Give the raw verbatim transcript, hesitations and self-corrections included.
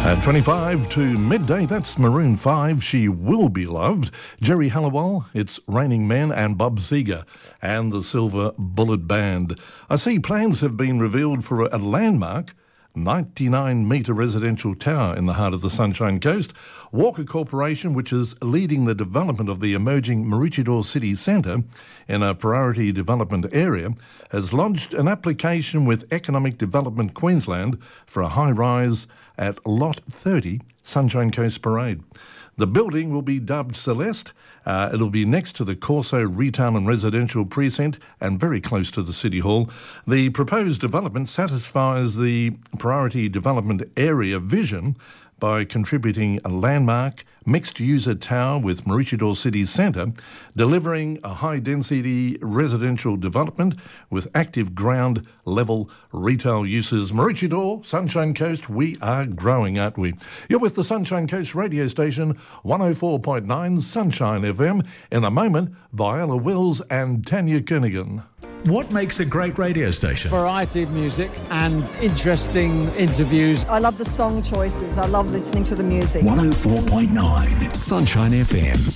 At twenty-five to midday, that's Maroon five, She Will Be Loved. Jerry Halliwell, It's Raining Men, and Bob Seger and the Silver Bullet Band. I see plans have been revealed for a landmark ninety-nine metre residential tower in the heart of the Sunshine Coast. Walker Corporation, which is leading the development of the emerging Maroochydore City Centre in a priority development area, has lodged an application with Economic Development Queensland for a high-rise at Lot thirty, Sunshine Coast Parade. The building will be dubbed Celeste. Uh, it'll be next to the Corso Retail and Residential Precinct and very close to the City Hall. The proposed development satisfies the priority development area vision by contributing a landmark mixed-user tower with Maroochydore City Centre, delivering a high-density residential development with active ground-level retail uses. Maroochydore, Sunshine Coast, we are growing, aren't we? You're with the Sunshine Coast radio station, one oh four point nine Sunshine F M. In a moment, Viola Wills and Tanya Kernaghan. What makes a great radio station? Variety of music and interesting interviews. I love the song choices. I love listening to the music. one oh four point nine Sunshine F M.